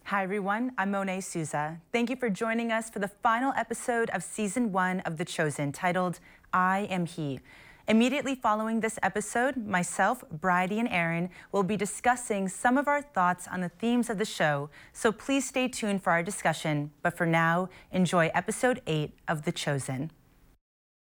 Hi everyone, I'm Monet Souza. Thank you for joining us for the final episode of Season 1 of The Chosen, titled I Am He. Immediately following this episode, myself, Bridie, and Aaron will be discussing some of our thoughts on the themes of the show, so please stay tuned for our discussion. But for now, enjoy Episode 8 of The Chosen.